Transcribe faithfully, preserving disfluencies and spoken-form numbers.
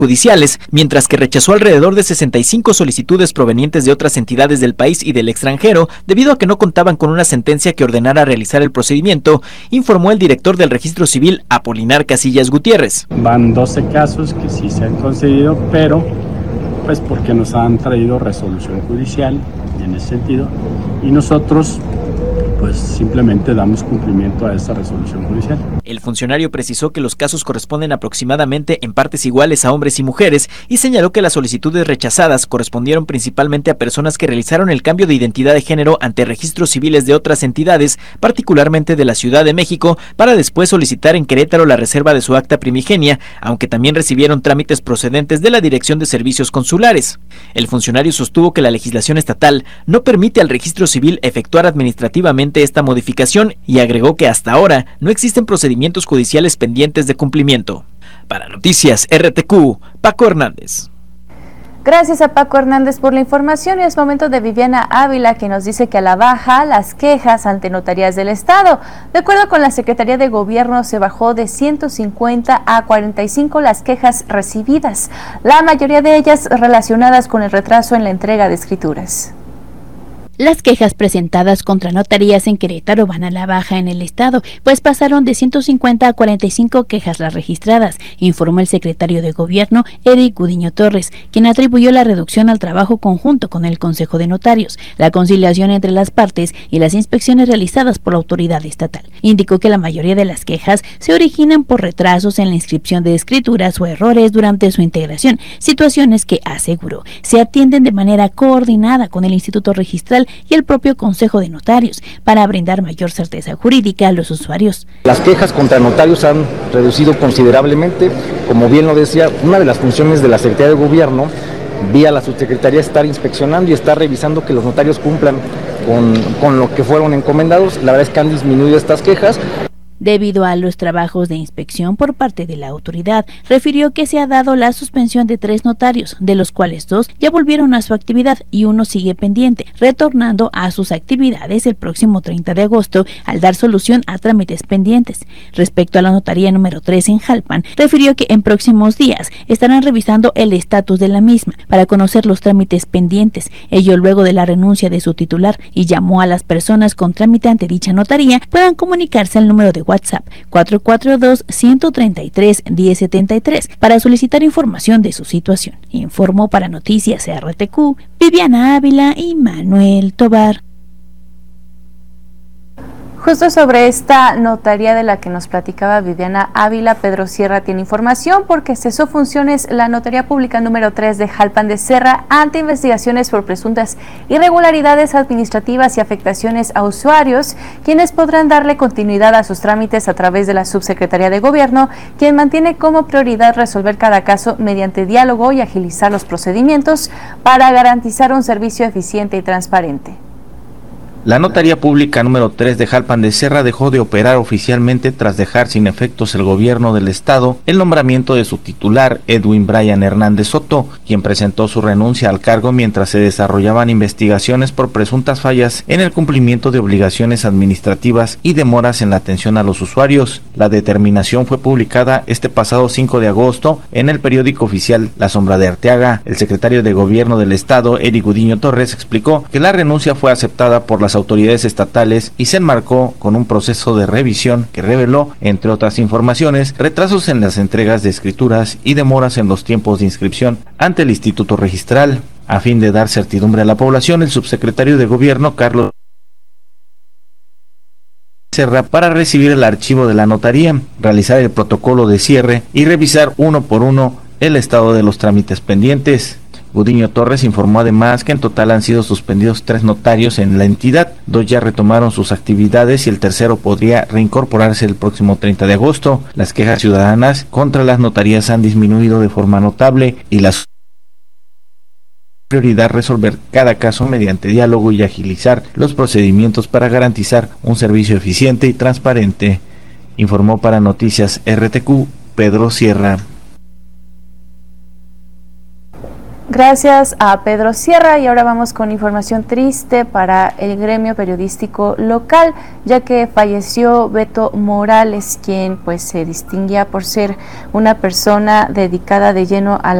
judiciales, mientras que rechazó alrededor de sesenta y cinco solicitudes provenientes de otras entidades del país y del extranjero, debido a que no contaban con una sentencia que ordenara realizar el procedimiento, informó el director del Registro Civil, Apolinar Casillas Gutiérrez. Van doce casos que sí se han concedido, pero pues porque nos han traído resolución judicial en ese sentido, y nosotros pues simplemente damos cumplimiento a esta resolución judicial. El funcionario precisó que los casos corresponden aproximadamente en partes iguales a hombres y mujeres y señaló que las solicitudes rechazadas correspondieron principalmente a personas que realizaron el cambio de identidad de género ante registros civiles de otras entidades, particularmente de la Ciudad de México, para después solicitar en Querétaro la reserva de su acta primigenia, aunque también recibieron trámites procedentes de la Dirección de Servicios Consulares. El funcionario sostuvo que la legislación estatal no permite al registro civil efectuar administrativamente esta modificación y agregó que hasta ahora no existen procedimientos judiciales pendientes de cumplimiento. Para Noticias R T Q, Paco Hernández. Gracias a Paco Hernández por la información, y es momento de Viviana Ávila, que nos dice que a la baja las quejas ante notarías del Estado. De acuerdo con la Secretaría de Gobierno, se bajó de ciento cincuenta a cuarenta y cinco las quejas recibidas, la mayoría de ellas relacionadas con el retraso en la entrega de escrituras. Las quejas presentadas contra notarías en Querétaro van a la baja en el estado, pues pasaron de ciento cincuenta a cuarenta y cinco quejas las registradas, informó el secretario de Gobierno, Eric Gudiño Torres, quien atribuyó la reducción al trabajo conjunto con el Consejo de Notarios, la conciliación entre las partes y las inspecciones realizadas por la autoridad estatal. Indicó que la mayoría de las quejas se originan por retrasos en la inscripción de escrituras o errores durante su integración, situaciones que, aseguró, se atienden de manera coordinada con el Instituto Registral y el propio Consejo de Notarios para brindar mayor certeza jurídica a los usuarios. Las quejas contra notarios han reducido considerablemente. Como bien lo decía, una de las funciones de la Secretaría de Gobierno, vía la subsecretaría, estar inspeccionando y estar revisando que los notarios cumplan con, con lo que fueron encomendados. La verdad es que han disminuido estas quejas. Debido a los trabajos de inspección por parte de la autoridad, refirió que se ha dado la suspensión de tres notarios, de los cuales dos ya volvieron a su actividad y uno sigue pendiente, retornando a sus actividades el próximo treinta de agosto al dar solución a trámites pendientes. Respecto a la notaría número tres en Jalpan, refirió que en próximos días estarán revisando el estatus de la misma para conocer los trámites pendientes, ello luego de la renuncia de su titular, y llamó a las personas con trámite ante dicha notaría puedan comunicarse al número de WhatsApp cuatro cuatro dos, uno tres tres, uno cero siete tres para solicitar información de su situación. Informó para Noticias R T Q, Viviana Ávila y Manuel Tobar. Justo sobre esta notaría de la que nos platicaba Viviana Ávila, Pedro Sierra tiene información porque cesó funciones la notaría pública número tres de Jalpan de Serra ante investigaciones por presuntas irregularidades administrativas y afectaciones a usuarios, quienes podrán darle continuidad a sus trámites a través de la Subsecretaría de Gobierno, quien mantiene como prioridad resolver cada caso mediante diálogo y agilizar los procedimientos para garantizar un servicio eficiente y transparente. La notaría pública número tres de Jalpan de Serra dejó de operar oficialmente tras dejar sin efectos el gobierno del estado el nombramiento de su titular, Edwin Brian Hernández Soto, quien presentó su renuncia al cargo mientras se desarrollaban investigaciones por presuntas fallas en el cumplimiento de obligaciones administrativas y demoras en la atención a los usuarios. La determinación fue publicada este pasado cinco de agosto en el periódico oficial La Sombra de Arteaga. El secretario de Gobierno del estado, Eric Gudiño Torres, explicó que la renuncia fue aceptada por las autoridades estatales y se enmarcó con un proceso de revisión que reveló, entre otras informaciones, retrasos en las entregas de escrituras y demoras en los tiempos de inscripción ante el Instituto Registral. A fin de dar certidumbre a la población, el subsecretario de Gobierno, Carlos Serra, para recibir el archivo de la notaría, realizar el protocolo de cierre y revisar uno por uno el estado de los trámites pendientes. Gudiño Torres informó además que en total han sido suspendidos tres notarios en la entidad, dos ya retomaron sus actividades y el tercero podría reincorporarse el próximo treinta de agosto. Las quejas ciudadanas contra las notarías han disminuido de forma notable y la prioridad resolver cada caso mediante diálogo y agilizar los procedimientos para garantizar un servicio eficiente y transparente. Informó para Noticias R T Q, Pedro Sierra. Gracias a Pedro Sierra, y ahora vamos con información triste para el gremio periodístico local, ya que falleció Beto Morales, quien pues se distinguía por ser una persona dedicada de lleno a la